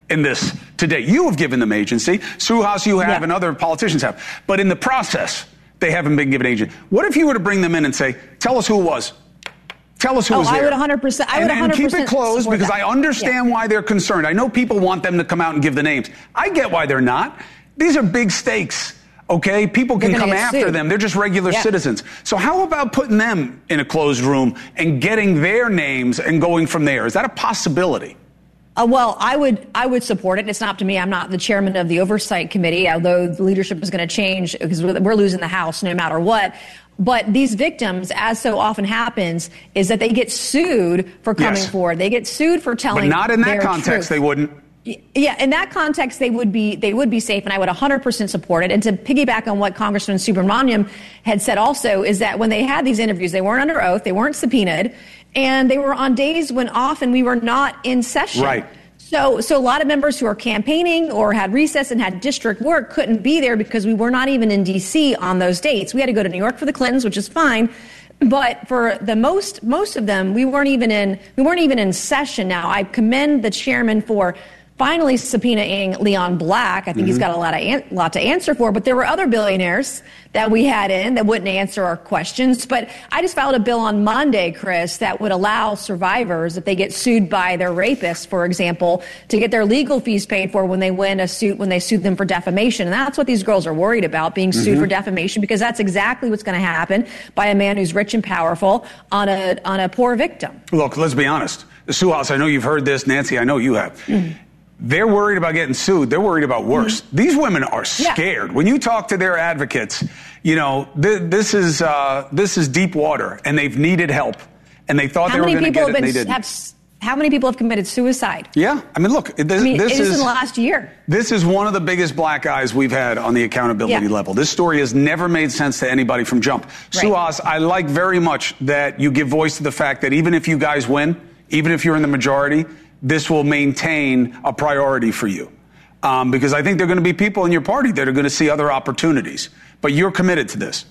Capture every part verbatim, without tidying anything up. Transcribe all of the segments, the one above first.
in this today. You have given them agency. Suhas, you have, yeah. and other politicians have. But in the process, they haven't been given agency. What if you were to bring them in and say, tell us who it was? Tell us who oh, was there. I would one hundred percent. I would and, one hundred percent and keep it closed because that. I understand yeah. why they're concerned. I know people want them to come out and give the names. I get why they're not. These are big stakes. Okay, people can come after sued. them. They're just regular yeah. citizens. So how about putting them in a closed room and getting their names and going from there? Is that a possibility? Uh, well, I would I would support it. It's not up to me. I'm not the chairman of the oversight committee, although the leadership is going to change because we're losing the House no matter what. But these victims, as so often happens, is that they get sued for coming yes. forward. They get sued for telling But not in that their context, truth. they wouldn't. Yeah, in that context, they would be they would be safe, and I would one hundred percent support it. And to piggyback on what Congressman Subramaniam had said also is that when they had these interviews, they weren't under oath, they weren't subpoenaed, and they were on days when often we were not in session. Right. So, so a lot of members who are campaigning or had recess and had district work couldn't be there because we were not even in D C on those dates. We had to go to New York for the Clintons, which is fine. But for the most, most of them, we weren't even in, we weren't even in session. Now, I commend the chairman for finally subpoenaing Leon Black. I think mm-hmm. he's got a lot of an- lot to answer for. But there were other billionaires that we had in that wouldn't answer our questions. But I just filed a bill on Monday, Chris, that would allow survivors, if they get sued by their rapist, for example, to get their legal fees paid for when they win a suit, when they sued them for defamation. And that's what these girls are worried about, being sued mm-hmm. for defamation, because that's exactly what's going to happen by a man who's rich and powerful on a on a poor victim. Look, let's be honest. The Suhas, I know you've heard this. Nancy, I know you have. Mm-hmm. They're worried about getting sued. They're worried about worse. Mm-hmm. These women are scared. Yeah. When you talk to their advocates, you know, th- this is uh, this is deep water, and they've needed help, and they thought how they were going to get it, and they didn't. Have, how many people have committed suicide? Yeah, I mean, look, this, I mean, this is in the last year. This is one of the biggest black eyes we've had on the accountability yeah. level. This story has never made sense to anybody from jump. Right. Suhas, I like very much that you give voice to the fact that even if you guys win, even if you're in the majority, this will maintain a priority for you. Um, because I think there are going to be people in your party that are going to see other opportunities. But you're committed to this.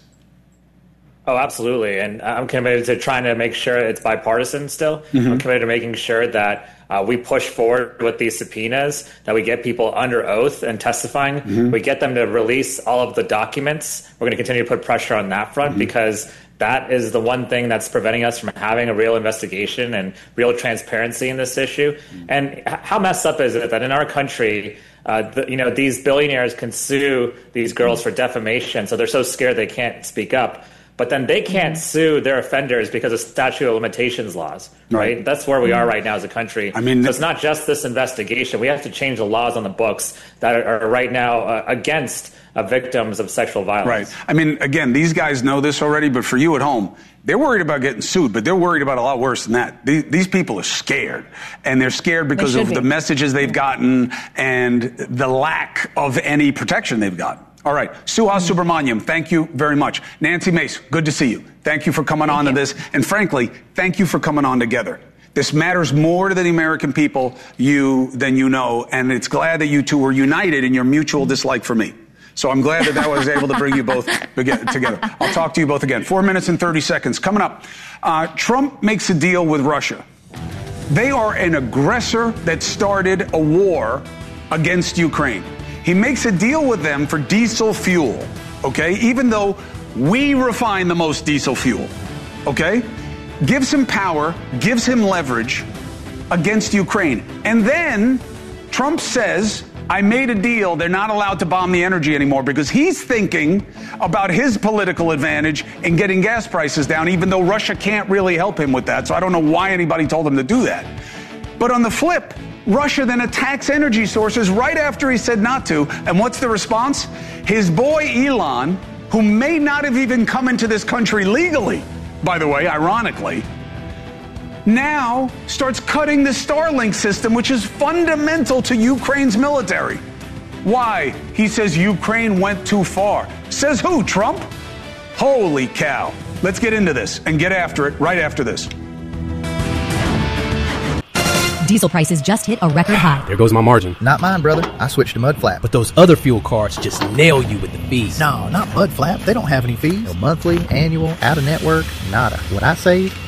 Oh, absolutely. And I'm committed to trying to make sure it's bipartisan still. Mm-hmm. I'm committed to making sure that uh, we push forward with these subpoenas, that we get people under oath and testifying. Mm-hmm. We get them to release all of the documents. We're going to continue to put pressure on that front mm-hmm. because that is the one thing that's preventing us from having a real investigation and real transparency in this issue. Mm-hmm. And how messed up is it that in our country, uh, the, you know, these billionaires can sue these girls for defamation, so they're so scared they can't speak up. But then they can't sue their offenders because of statute of limitations laws, right? right? That's where we are right now as a country. I mean, so it's not just this investigation. We have to change the laws on the books that are right now uh, against uh, victims of sexual violence. Right. I mean, again, these guys know this already, but for you at home, they're worried about getting sued, but they're worried about a lot worse than that. These, these people are scared, and they're scared because of be. the messages they've gotten and the lack of any protection they've gotten. All right. Suhas Subramaniam, thank you very much. Nancy Mace, good to see you. Thank you for coming thank on you. to this. And frankly, thank you for coming on together. This matters more to the American people you than you know, and it's glad that you two were united in your mutual dislike for me. So I'm glad that that was able to bring you both together. I'll talk to you both again. Four minutes and thirty seconds. Coming up, uh, Trump makes a deal with Russia. They are an aggressor that started a war against Ukraine. He makes a deal with them for diesel fuel, okay? Even though we refine the most diesel fuel, okay? Gives him power, gives him leverage against Ukraine. And then Trump says, I made a deal. They're not allowed to bomb the energy anymore because he's thinking about his political advantage in getting gas prices down, even though Russia can't really help him with that. So I don't know why anybody told him to do that. But on the flip, Russia then attacks energy sources right after he said not to. And what's the response? His boy Elon, who may not have even come into this country legally, by the way, ironically, now starts cutting the Starlink system, which is fundamental to Ukraine's military. Why? He says Ukraine went too far. Says who? Trump? Holy cow. Let's get into this and get after it right after this. Diesel prices just hit a record high. There goes my margin. Not mine, brother. I switched to Mud Flap. But those other fuel cards just nail you with the fees. No, not Mud Flap. They don't have any fees. No monthly, annual, out of network, nada. What I save,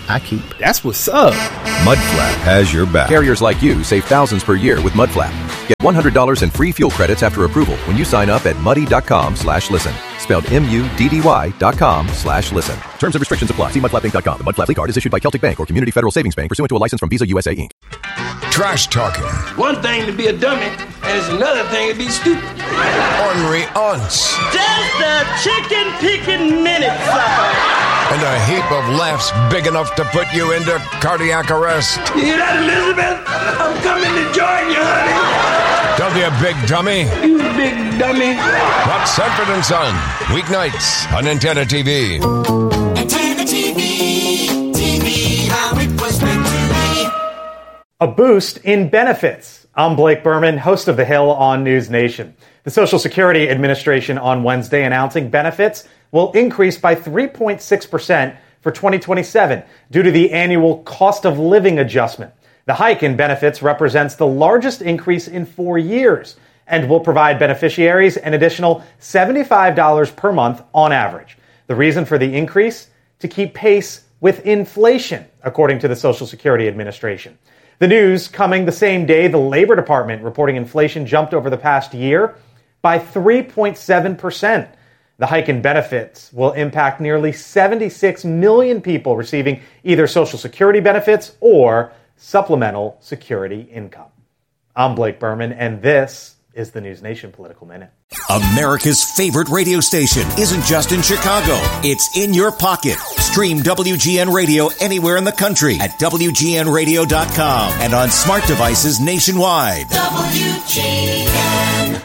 I keep. That's what's up. Mudflap has your back. Carriers like you save thousands per year with Mudflap. Get one hundred dollars in free fuel credits after approval when you sign up at muddy.com slash listen. Spelled M-U-D-D-Y dot com slash listen. Terms and restrictions apply. See mudflap inc dot com. The Mudflap card is issued by Celtic Bank or Community Federal Savings Bank pursuant to a license from Visa U S A, Incorporated. Trash talking. One thing to be a dummy, and it's another thing to be stupid. Ornery aunts. Just a chicken picking minute, sucker. And a heap of laughs big enough to put you into cardiac arrest. You hear that, Elizabeth? I'm coming to join you, honey. Don't be a big dummy. You big dummy. Watch Sanford and Son, weeknights on Antenna T V. Antenna T V, T V, how it was meant to be. A boost in benefits. I'm Blake Berman, host of The Hill on News Nation. The Social Security Administration on Wednesday announcing benefits will increase by three point six percent for twenty twenty-seven due to the annual cost of living adjustment. The hike in benefits represents the largest increase in four years and will provide beneficiaries an additional seventy-five dollars per month on average. The reason for the increase? To keep pace with inflation, according to the Social Security Administration. The news coming the same day the Labor Department reporting inflation jumped over the past year by three point seven percent. The hike in benefits will impact nearly seventy-six million people receiving either Social Security benefits or supplemental security income. I'm Blake Berman, and this is the News Nation Political Minute. America's favorite radio station isn't just in Chicago. It's in your pocket. Stream W G N Radio anywhere in the country at W G N radio dot com and on smart devices nationwide. W G N.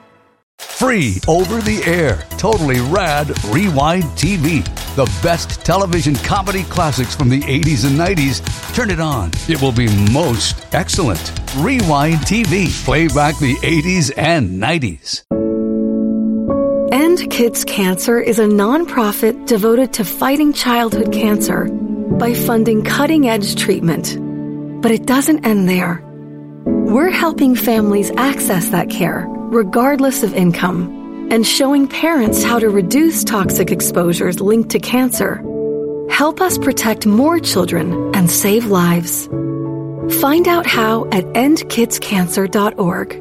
Free over the air, totally rad Rewind T V. The best television comedy classics from the eighties and nineties. Turn it on. It will be most excellent. Rewind T V. Play back the eighties and nineties. End Kids Cancer is a nonprofit devoted to fighting childhood cancer by funding cutting-edge treatment. But it doesn't end there. We're helping families access that care, regardless of income, and showing parents how to reduce toxic exposures linked to cancer. Help us protect more children and save lives. Find out how at end kids cancer dot org.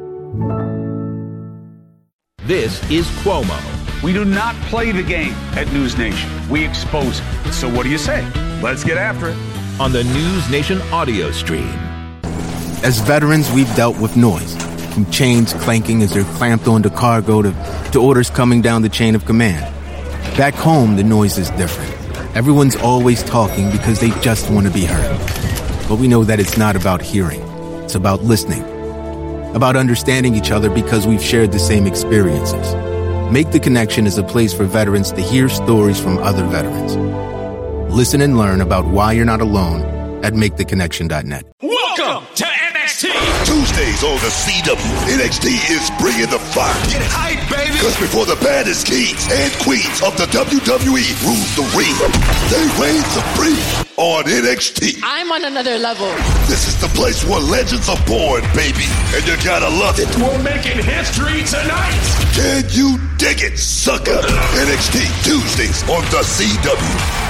This is Cuomo. We do not play the game at News Nation. We expose it. So what do you say? Let's get after it. On the News Nation audio stream. As veterans, we've dealt with noise. From chains clanking as they're clamped onto cargo to, to orders coming down the chain of command. Back home, the noise is different. Everyone's always talking because they just want to be heard. But we know that it's not about hearing. It's about listening. About understanding each other because we've shared the same experiences. Make the Connection is a place for veterans to hear stories from other veterans. Listen and learn about why you're not alone at make the connection dot net. Welcome to N X T. Tuesdays on the C W, N X T is bringing the fire. Get hype, baby. Because before the baddest kings and queens of the W W E rule the ring, they reign supreme on N X T. I'm on another level. This is the place where legends are born, baby. And you gotta love it. We're making history tonight. Can you dig it, sucker? N X T Tuesdays on the C W.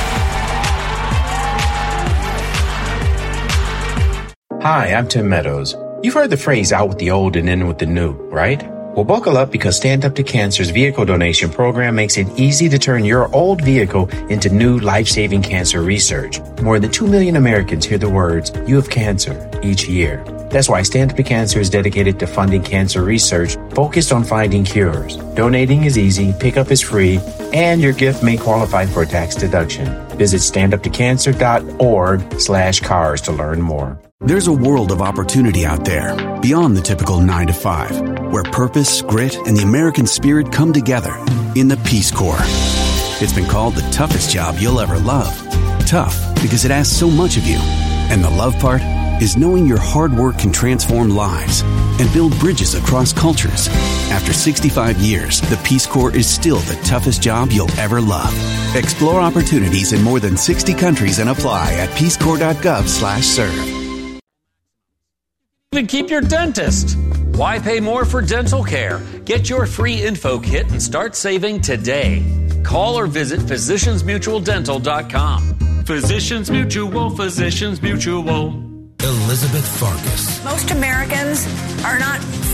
Hi, I'm Tim Meadows. You've heard the phrase out with the old and in with the new, right? Well, buckle up because Stand Up to Cancer's vehicle donation program makes it easy to turn your old vehicle into new life-saving cancer research. More than two million Americans hear the words, "You have cancer," each year. That's why Stand Up to Cancer is dedicated to funding cancer research focused on finding cures. Donating is easy, pickup is free, and your gift may qualify for a tax deduction. Visit stand up to cancer dot org slash cars to learn more. There's a world of opportunity out there, beyond the typical nine to five, where purpose, grit, and the American spirit come together in the Peace Corps. It's been called the toughest job you'll ever love. Tough because it asks so much of you. And the love part is knowing your hard work can transform lives and build bridges across cultures. After sixty-five years, the Peace Corps is still the toughest job you'll ever love. Explore opportunities in more than sixty countries and apply at peace corps dot gov slash serve. Even keep your dentist. Why pay more for dental care? Get your free info kit and start saving today. Call or visit physicians mutual dental dot com. Physicians Mutual, Physicians Mutual. Elizabeth Farkas. Most Americans are not